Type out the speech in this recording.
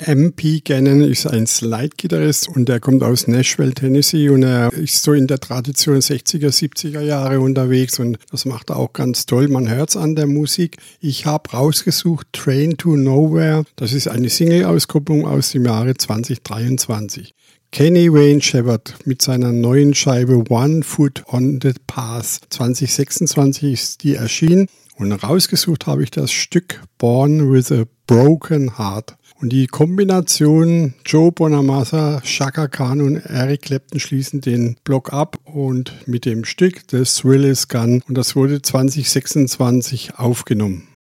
MP Gannon ist ein Slide-Gitarrist und der kommt aus Nashville, Tennessee und er ist so in der Tradition 60er, 70er Jahre unterwegs und das macht er auch ganz toll. Man hört es an der Musik. Ich habe rausgesucht Train to Nowhere. Das ist eine Single-Auskopplung aus dem Jahre 2023. Kenny Wayne Shepherd mit seiner neuen Scheibe One Foot on the Path. 2026 ist die erschienen und rausgesucht habe ich das Stück Born with a Broken Heart. Und die Kombination Joe Bonamassa, Chaka Khan und Eric Clapton schließen den Block ab und mit dem Stück The Thrill Is Gone und das wurde 2026 aufgenommen.